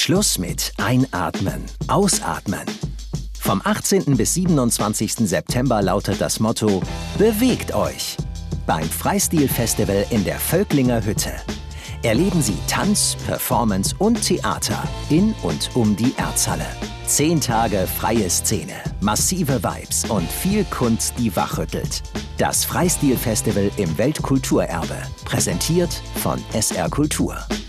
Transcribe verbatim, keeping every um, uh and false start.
Schluss mit Einatmen, Ausatmen. Vom achtzehnten bis siebenundzwanzigsten September lautet das Motto: Bewegt euch! Beim Freistil-Festival in der Völklinger Hütte. Erleben Sie Tanz, Performance und Theater in und um die Erzhalle. Zehn Tage freie Szene, massive Vibes und viel Kunst, die wachrüttelt. Das Freistil-Festival im Weltkulturerbe. Präsentiert von S R Kultur.